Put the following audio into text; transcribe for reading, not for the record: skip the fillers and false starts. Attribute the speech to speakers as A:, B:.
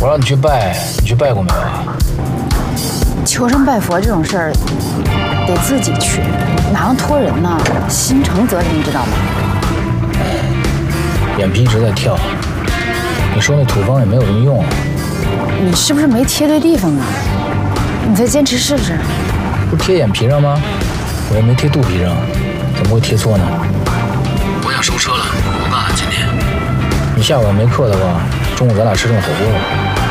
A: 我让你去拜，你去拜过没有？
B: 求神拜佛这种事儿得自己去，哪能托人呢？心诚则灵，你知道吗？
A: 眼皮一直在跳，你说那土方也没有什么用。
B: 你是不是没贴对地方啊？你再坚持试试。
A: 不贴眼皮上吗？我又没贴肚皮上，怎么会贴错呢？我想收车了，我爸今天。你下午要没课的话，中午咱俩吃顿火锅吧。